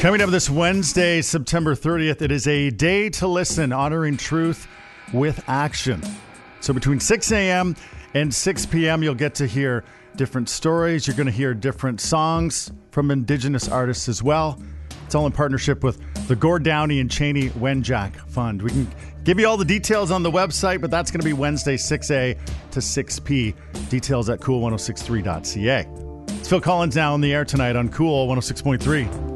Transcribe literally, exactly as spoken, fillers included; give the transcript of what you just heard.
Coming up this Wednesday, September thirtieth, it is a day to listen, honoring truth with action. So between six a.m. and six p.m., you'll get to hear different stories. You're going to hear different songs from Indigenous artists as well. It's all in partnership with the Gord Downey and Cheney Wenjack Fund. We can give you all the details on the website, but that's going to be Wednesday, six a to six p. Details at cool ten sixty-three dot c a. It's Phil Collins now on the air tonight on Cool one oh six point three.